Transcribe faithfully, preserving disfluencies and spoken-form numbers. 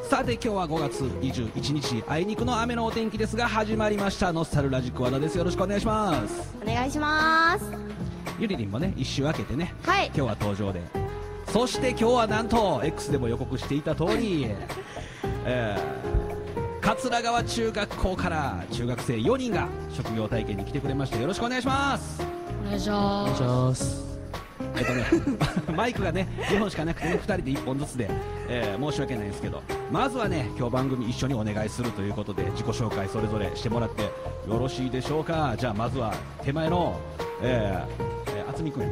さて今日はごがつにじゅういちにち、あいにくの雨のお天気ですが始まりましたノスタルラジック和田です。よろしくお願いします。 お願いします。 ゆりりんもね一周明けてね、 はい、 今日は登場で、そして今日はなんと X でも予告していた通り、えー、桂川中学校から中学生よにんが職業体験に来てくれました。よろしくお願いします。 お願いします。 えっとねマイクがねにほんしかなくてねふたりでいっぽんずつで、えー、申し訳ないんですけど、まずはね今日番組一緒にお願いするということで自己紹介それぞれしてもらってよろしいでしょうか。じゃあまずは手前の、えー、えー、渥美君